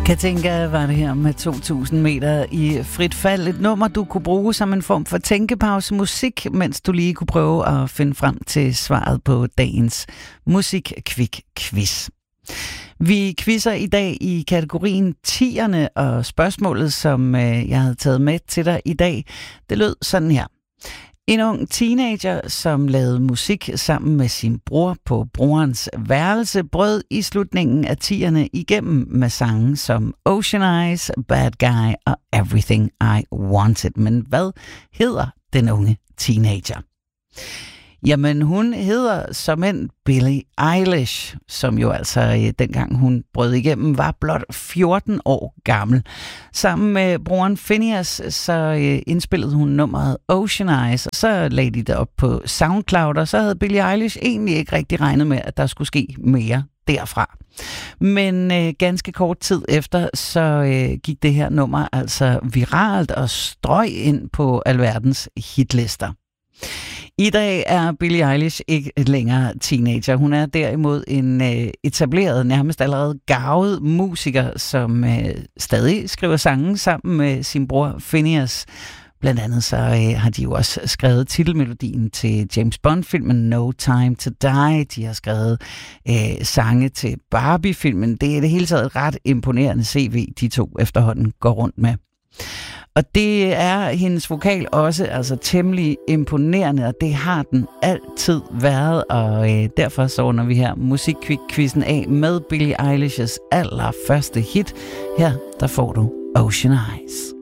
Katinka var det her med 2000 meter i frit fald. Et nummer, du kunne bruge som en form for tænkepause musik, mens du lige kunne prøve at finde frem til svaret på dagens musik-kvik-quiz. Vi quizzer i dag i kategorien 10'erne, og spørgsmålet, som jeg havde taget med til dig i dag, det lød sådan her. En ung teenager, som lavede musik sammen med sin bror på brorens værelse, brød i slutningen af 10'erne igennem med sange som Ocean Eyes, Bad Guy og Everything I Wanted. Men hvad hedder den unge teenager? Jamen, hun hedder såmænd Billie Eilish, som jo altså dengang hun brød igennem, var blot 14 år gammel. Sammen med broren Phineas, så indspillede hun nummeret Ocean Eyes, og så lagde de det op på SoundCloud, og så havde Billie Eilish egentlig ikke rigtig regnet med, at der skulle ske mere derfra. Men ganske kort tid efter, så gik det her nummer altså viralt og strøg ind på alverdens hitlister. I dag er Billie Eilish ikke længere teenager. Hun er derimod en etableret, nærmest allerede garvet musiker, som stadig skriver sange sammen med sin bror Phineas. Blandt andet så har de jo også skrevet titelmelodien til James Bond-filmen No Time to Die. De har skrevet sange til Barbie-filmen. Det er det hele taget et ret imponerende CV, de to efterhånden går rundt med. Og det er hendes vokal også altså temmelig imponerende, og det har den altid været, og derfor så runder vi her musikquizzen af med Billie Eilish's allerførste hit. Her der får du Ocean Eyes.